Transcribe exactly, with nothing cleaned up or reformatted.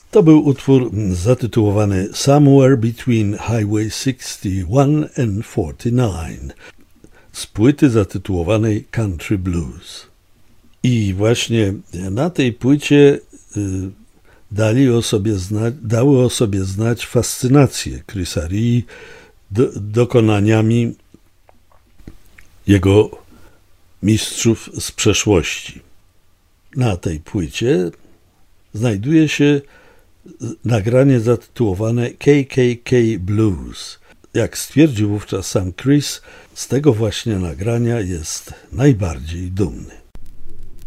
To był utwór zatytułowany Somewhere Between Highway sixty one and forty nine z płyty zatytułowanej Country Blues. I właśnie na tej płycie y, dali o sobie zna- dały o sobie znać fascynację Chrisa Rea do, dokonaniami jego mistrzów z przeszłości. Na tej płycie znajduje się nagranie zatytułowane K K K Blues. Jak stwierdził wówczas sam Chris, z tego właśnie nagrania jest najbardziej dumny.